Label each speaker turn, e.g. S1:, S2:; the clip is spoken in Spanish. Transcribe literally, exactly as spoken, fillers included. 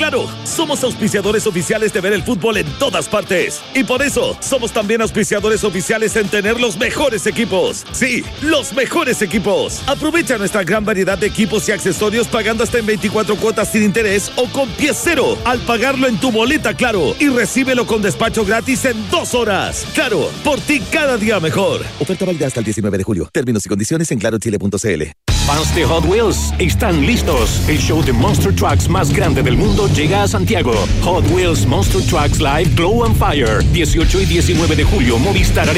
S1: ¡Claro! Somos auspiciadores oficiales de ver el fútbol en todas partes. Y por eso, somos también auspiciadores oficiales en tener los mejores equipos. ¡Sí! ¡Los mejores equipos! Aprovecha nuestra gran variedad de equipos y accesorios pagando hasta en veinticuatro cuotas sin interés o con pie cero al pagarlo en tu boleta Claro. Y recíbelo con despacho gratis en dos horas. Claro, por ti cada día mejor. Oferta válida hasta el diecinueve de julio. Términos y condiciones en claro chile punto c l.
S2: Fans de Hot Wheels están listos. El show de Monster Trucks más grande del mundo llega a Santiago. Hot Wheels Monster Trucks Live Glow and Fire. dieciocho y diecinueve de julio, Movistar